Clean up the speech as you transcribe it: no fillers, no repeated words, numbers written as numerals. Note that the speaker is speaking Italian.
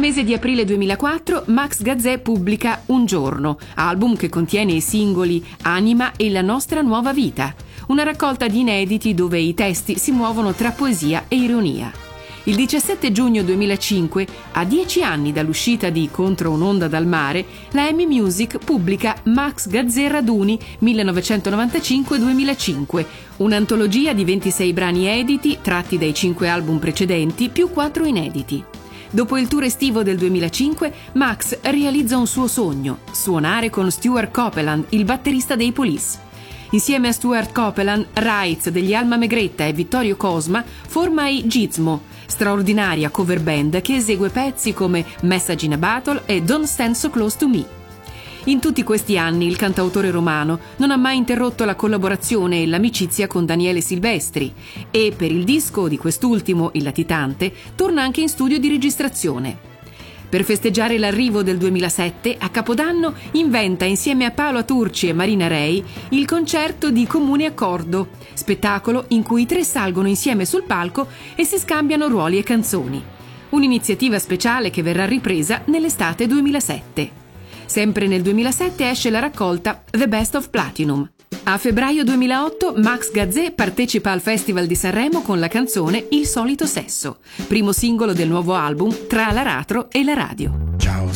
mese di aprile 2004 Max Gazzè pubblica Un giorno, album che contiene i singoli Anima e La nostra nuova vita, una raccolta di inediti dove i testi si muovono tra poesia e ironia. Il 17 giugno 2005, a 10 anni dall'uscita di Contro un'onda dal mare, la EMI Music pubblica Max Gazzè Raduni 1995-2005, un'antologia di 26 brani editi tratti dai 5 album precedenti più 4 inediti. Dopo il tour estivo del 2005, Max realizza un suo sogno: suonare con Stuart Copeland, il batterista dei Police. Insieme a Stuart Copeland, Wrights degli Alma Megretta e Vittorio Cosma forma i Gizmo, straordinaria cover band che esegue pezzi come Message in a Battle e Don't Stand So Close to Me. In tutti questi anni il cantautore romano non ha mai interrotto la collaborazione e l'amicizia con Daniele Silvestri e per il disco di quest'ultimo, Il latitante, torna anche in studio di registrazione. Per festeggiare l'arrivo del 2007, a Capodanno inventa insieme a Paola Turci e Marina Rei il concerto di Comune Accordo, spettacolo in cui i tre salgono insieme sul palco e si scambiano ruoli e canzoni. Un'iniziativa speciale che verrà ripresa nell'estate 2007. Sempre nel 2007 esce la raccolta The Best of Platinum. A febbraio 2008 Max Gazzè partecipa al Festival di Sanremo con la canzone Il solito sesso, primo singolo del nuovo album Tra l'aratro e la radio.